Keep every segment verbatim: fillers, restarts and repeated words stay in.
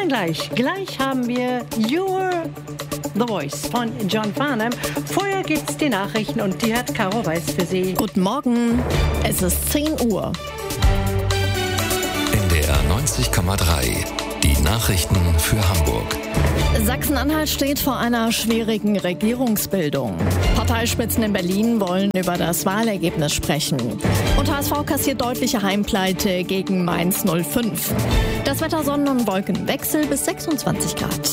denn gleich. Gleich haben wir You're the Voice von John Farnham. Vorher gibt's die Nachrichten und die hat Caro Weiß für Sie. Guten Morgen, es ist zehn Uhr. N D R neunzig Komma drei, die Nachrichten für Hamburg. Sachsen-Anhalt steht vor einer schwierigen Regierungsbildung. Parteispitzen in Berlin wollen über das Wahlergebnis sprechen. Und H S V kassiert deutliche Heimpleite gegen Mainz null fünf. Das Wetter Sonnen- und Wolkenwechsel bis sechsundzwanzig Grad.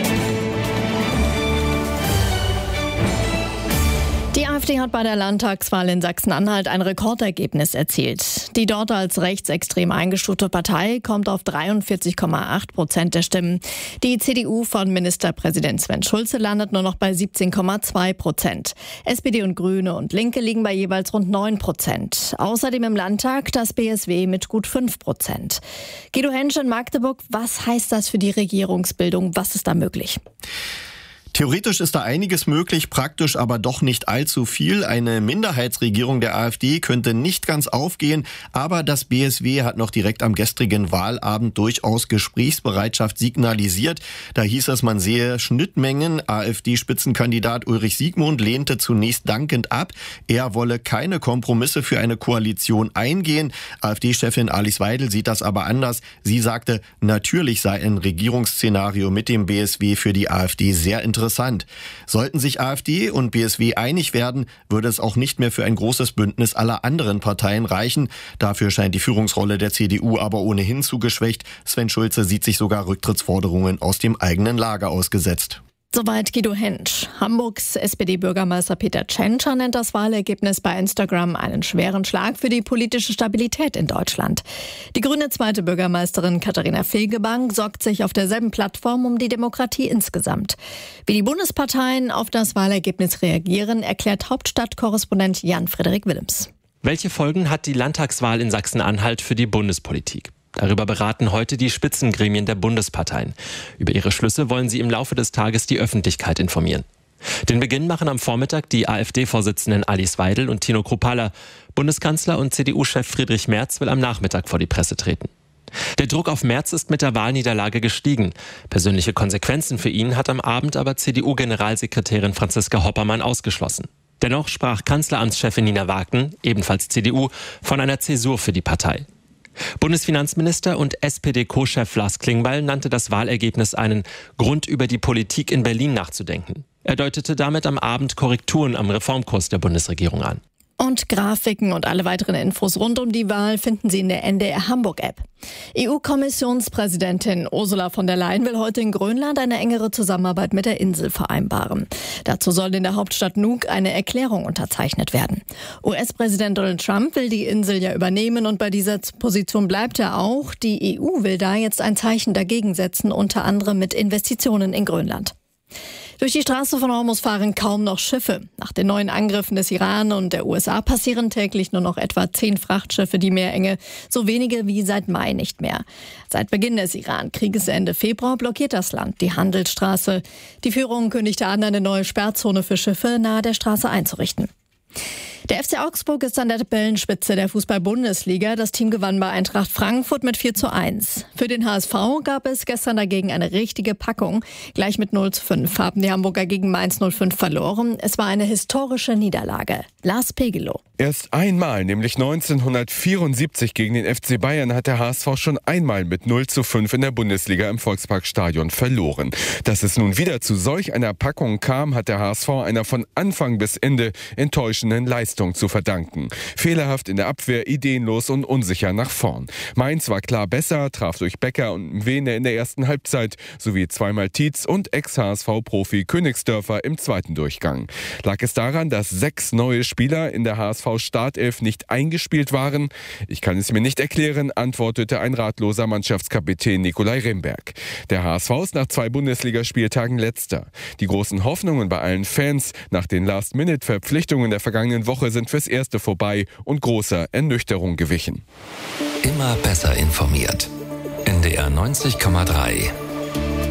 Die AfD hat bei der Landtagswahl in Sachsen-Anhalt ein Rekordergebnis erzielt. Die dort als rechtsextrem eingestufte Partei kommt auf dreiundvierzig Komma acht Prozent der Stimmen. Die C D U von Ministerpräsident Sven Schulze landet nur noch bei siebzehn Komma zwei Prozent. S P D und Grüne und Linke liegen bei jeweils rund neun Prozent. Außerdem im Landtag das B S W mit gut fünf Prozent. Guido Hensch in Magdeburg, was heißt das für die Regierungsbildung? Was ist da möglich? Theoretisch ist da einiges möglich, praktisch aber doch nicht allzu viel. Eine Minderheitsregierung der AfD könnte nicht ganz aufgehen, aber das B S W hat noch direkt am gestrigen Wahlabend durchaus Gesprächsbereitschaft signalisiert. Da hieß es, man sehe Schnittmengen. AfD-Spitzenkandidat Ulrich Siegmund lehnte zunächst dankend ab. Er wolle keine Kompromisse für eine Koalition eingehen. AfD-Chefin Alice Weidel sieht das aber anders. Sie sagte, natürlich sei ein Regierungsszenario mit dem B S W für die AfD sehr interessant. Interessant. Sollten sich AfD und B S W einig werden, würde es auch nicht mehr für ein großes Bündnis aller anderen Parteien reichen. Dafür scheint die Führungsrolle der C D U aber ohnehin zu geschwächt. Sven Schulze sieht sich sogar Rücktrittsforderungen aus dem eigenen Lager ausgesetzt. Soweit Guido Hensch. Hamburgs S P D-Bürgermeister Peter Tschentscher nennt das Wahlergebnis bei Instagram einen schweren Schlag für die politische Stabilität in Deutschland. Die grüne zweite Bürgermeisterin Katharina Fegebank sorgt sich auf derselben Plattform um die Demokratie insgesamt. Wie die Bundesparteien auf das Wahlergebnis reagieren, erklärt Hauptstadtkorrespondent Jan-Frederik Willems. Welche Folgen hat die Landtagswahl in Sachsen-Anhalt für die Bundespolitik? Darüber beraten heute die Spitzengremien der Bundesparteien. Über ihre Schlüsse wollen sie im Laufe des Tages die Öffentlichkeit informieren. Den Beginn machen am Vormittag die AfD-Vorsitzenden Alice Weidel und Tino Kruppalla. Bundeskanzler und C D U-Chef Friedrich Merz will am Nachmittag vor die Presse treten. Der Druck auf Merz ist mit der Wahlniederlage gestiegen. Persönliche Konsequenzen für ihn hat am Abend aber C D U-Generalsekretärin Franziska Hoppermann ausgeschlossen. Dennoch sprach Kanzleramtschefin Nina Wagner, ebenfalls C D U, von einer Zäsur für die Partei. Bundesfinanzminister und S P D-Co-Chef Lars Klingbeil nannte das Wahlergebnis einen Grund, über die Politik in Berlin nachzudenken. Er deutete damit am Abend Korrekturen am Reformkurs der Bundesregierung an. Und Grafiken und alle weiteren Infos rund um die Wahl finden Sie in der N D R Hamburg-App. E U-Kommissionspräsidentin Ursula von der Leyen will heute in Grönland eine engere Zusammenarbeit mit der Insel vereinbaren. Dazu soll in der Hauptstadt Nuuk eine Erklärung unterzeichnet werden. U S-Präsident Donald Trump will die Insel ja übernehmen und bei dieser Position bleibt er auch. Die E U will da jetzt ein Zeichen dagegen setzen, unter anderem mit Investitionen in Grönland. Durch die Straße von Hormuz fahren kaum noch Schiffe. Nach den neuen Angriffen des Iran und der U S A passieren täglich nur noch etwa zehn Frachtschiffe die Meerenge, so wenige wie seit Mai nicht mehr. Seit Beginn des Iran-Krieges Ende Februar blockiert das Land die Handelsstraße. Die Führung kündigte an, eine neue Sperrzone für Schiffe nahe der Straße einzurichten. Der F C Augsburg ist an der Tabellenspitze der Fußball-Bundesliga. Das Team gewann bei Eintracht Frankfurt mit vier zu eins. Für den H S V gab es gestern dagegen eine richtige Packung. Gleich mit null zu fünf haben die Hamburger gegen Mainz null fünf verloren. Es war eine historische Niederlage. Lars Pegelow. Erst einmal, nämlich neunzehnhundertvierundsiebzig gegen den F C Bayern, hat der H S V schon einmal mit null zu fünf in der Bundesliga im Volksparkstadion verloren. Dass es nun wieder zu solch einer Packung kam, hat der H S V einer von Anfang bis Ende enttäuschenden Leistung zu verdanken. Fehlerhaft in der Abwehr, ideenlos und unsicher nach vorn. Mainz war klar besser, traf durch Becker und Wehne in der ersten Halbzeit, sowie zweimal Tietz und Ex-H S V-Profi Königsdörfer im zweiten Durchgang. Lag es daran, dass sechs neue Spieler in der H S V-Startelf nicht eingespielt waren? Ich kann es mir nicht erklären, antwortete ein ratloser Mannschaftskapitän Nikolai Remberg. Der H S V ist nach zwei Bundesligaspieltagen letzter. Die großen Hoffnungen bei allen Fans nach den Last-Minute-Verpflichtungen der vergangenen Woche sind fürs Erste vorbei und großer Ernüchterung gewichen. Immer besser informiert. N D R neunzig Komma drei. Das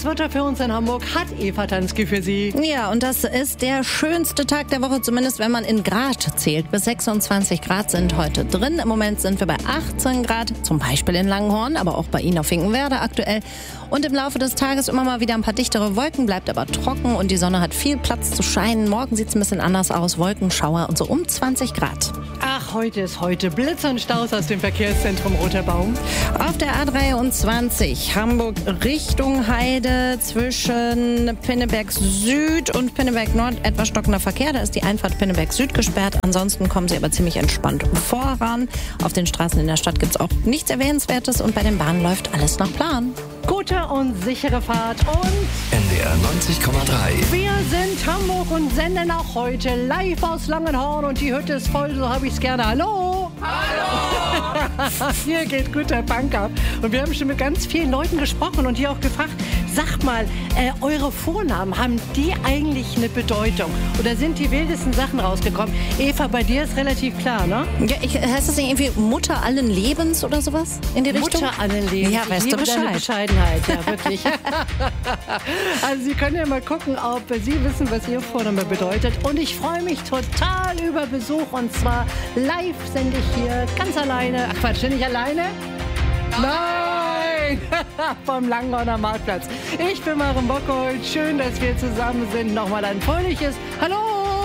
Wetter für uns in Hamburg hat Eva Tansky für Sie. Ja, und das ist der schönste Tag der Woche, zumindest wenn man in Grad zählt. Bis sechsundzwanzig Grad sind heute drin. Im Moment sind wir bei achtzehn Grad, zum Beispiel in Langenhorn, aber auch bei Ihnen auf Finkenwerder aktuell. Und im Laufe des Tages immer mal wieder ein paar dichtere Wolken, bleibt aber trocken und die Sonne hat viel Platz zu scheinen. Morgen sieht es ein bisschen anders aus, Wolkenschauer und so um zwanzig Grad. Ach, heute ist heute Blitz und Staus aus dem Verkehrszentrum Roter Baum. Auf der A dreiundzwanzig Hamburg Richtung Heide zwischen Pinneberg Süd und Pinneberg Nord etwas stockender Verkehr. Da ist die Einfahrt Pinneberg Süd gesperrt. Ansonsten kommen Sie aber ziemlich entspannt voran. Auf den Straßen in der Stadt gibt es auch nichts Erwähnenswertes und bei den Bahnen läuft alles nach Plan. Gute und sichere Fahrt und N D R neunzig Komma drei. wir sind Hamburg und senden auch heute live aus Langenhorn und die Hütte ist voll, so habe ich es gerne. Hallo! Hallo! Hier geht guter Punk ab. Und wir haben schon mit ganz vielen Leuten gesprochen und die auch gefragt, sagt mal, äh, eure Vornamen, haben die eigentlich eine Bedeutung? Oder sind die wildesten Sachen rausgekommen? Eva, bei dir ist relativ klar, ne? Ja, ich, heißt das nicht irgendwie Mutter allen Lebens oder sowas in die Richtung? Mutter allen Lebens. Ja, weißt ich du liebe deine Bescheid. Bescheidenheit, ja, wirklich. Also Sie können ja mal gucken, ob Sie wissen, was Ihr Vorname bedeutet. Und ich freue mich total über Besuch. Und zwar live sende ich hier ganz alleine. Ach Quatsch, nicht alleine? Nein! Vom Langenhorner Marktplatz. Ich bin Maren Bockhold. Schön, dass wir zusammen sind. Nochmal ein fröhliches Hallo!